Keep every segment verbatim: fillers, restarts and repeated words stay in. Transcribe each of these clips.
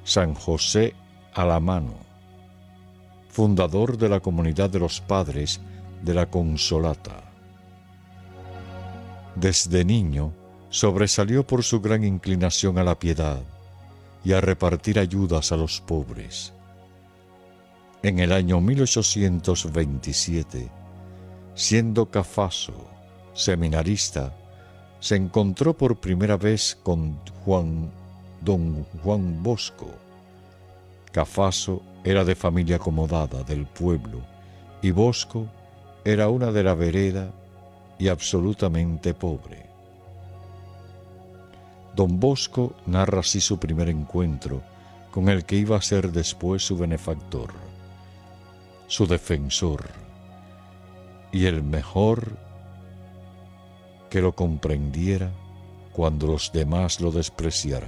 San José Alamano, fundador de la Comunidad de los Padres de la Consolata. Desde niño sobresalió por su gran inclinación a la piedad y a repartir ayudas a los pobres. En el año mil ochocientos veintisiete, siendo Cafaso seminarista, se encontró por primera vez con Juan, don Juan Bosco. Cafaso era de familia acomodada del pueblo y Bosco era una de la vereda y absolutamente pobre. Don Bosco narra así su primer encuentro con el que iba a ser después su benefactor, su defensor y el mejor que lo comprendiera cuando los demás lo despreciaran.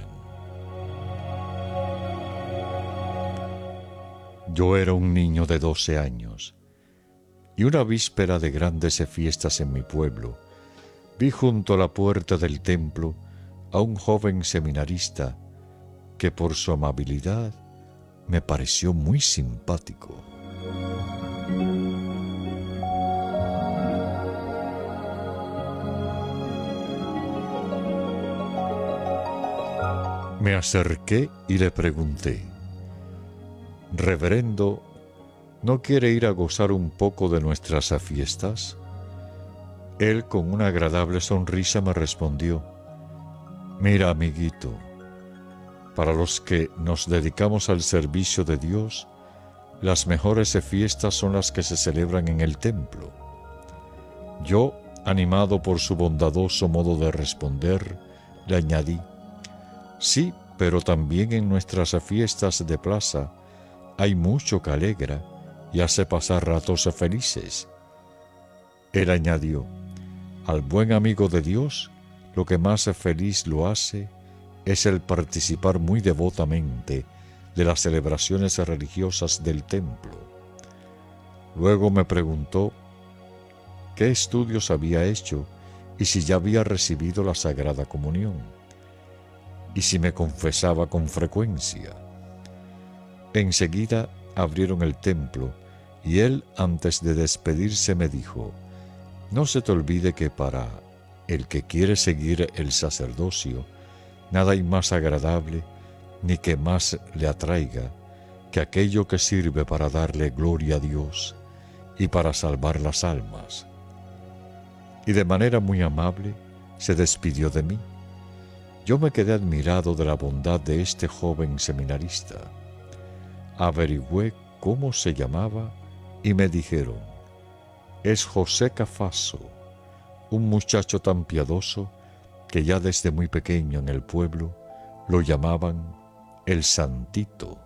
Yo era un niño de doce años y una víspera de grandes fiestas en mi pueblo vi junto a la puerta del templo a un joven seminarista que por su amabilidad me pareció muy simpático. Me acerqué y le pregunté: «Reverendo, ¿no quiere ir a gozar un poco de nuestras fiestas?» Él, con una agradable sonrisa, me respondió: «Mira, amiguito, para los que nos dedicamos al servicio de Dios, las mejores fiestas son las que se celebran en el templo». Yo, animado por su bondadoso modo de responder, le añadí: «Sí, pero también en nuestras fiestas de plaza hay mucho que alegra y hace pasar ratos felices». Él añadió: «Al buen amigo de Dios, lo que más feliz lo hace es el participar muy devotamente de las celebraciones religiosas del templo». Luego me preguntó qué estudios había hecho y si ya había recibido la Sagrada Comunión, y si me confesaba con frecuencia. Enseguida abrieron el templo y él, antes de despedirse, me dijo: «No se te olvide que para el que quiere seguir el sacerdocio, nada hay más agradable ni que más le atraiga que aquello que sirve para darle gloria a Dios y para salvar las almas». Y de manera muy amable se despidió de mí. Yo me quedé admirado de la bondad de este joven seminarista. Averigüé cómo se llamaba y me dijeron: «Es José Cafaso, un muchacho tan piadoso que ya desde muy pequeño en el pueblo lo llamaban el Santito».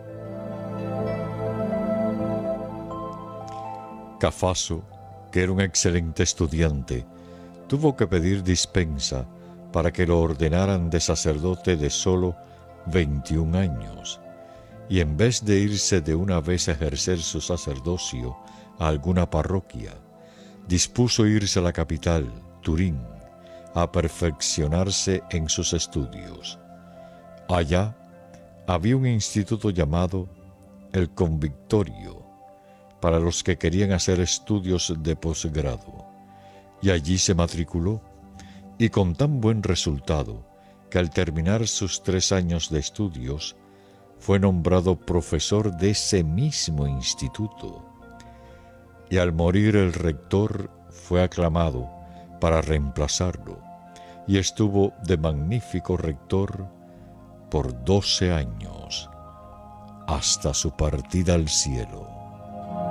Cafaso, que era un excelente estudiante, tuvo que pedir dispensa para que lo ordenaran de sacerdote de solo veintiún años, y en vez de irse de una vez a ejercer su sacerdocio a alguna parroquia, dispuso irse a la capital, Turín, a perfeccionarse en sus estudios. Allá había un instituto llamado el Convictorio para los que querían hacer estudios de posgrado, y allí se matriculó, y con tan buen resultado que al terminar sus tres años de estudios fue nombrado profesor de ese mismo instituto, y al morir el rector fue aclamado para reemplazarlo, y estuvo de magnífico rector por doce años, hasta su partida al cielo.